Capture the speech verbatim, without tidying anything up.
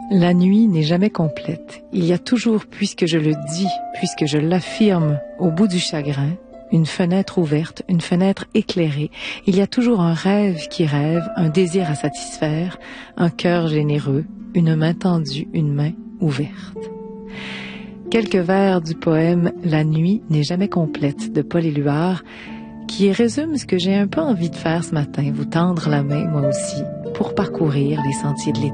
La nuit n'est jamais complète. Il y a toujours, puisque je le dis, puisque je l'affirme, au bout du chagrin, une fenêtre ouverte, une fenêtre éclairée. Il y a toujours un rêve qui rêve, un désir à satisfaire, un cœur généreux, une main tendue, une main ouverte. Quelques vers du poème « La nuit n'est jamais complète » de Paul Éluard, qui résume ce que j'ai un peu envie de faire ce matin, vous tendre la main, moi aussi, pour parcourir les sentiers de l'été.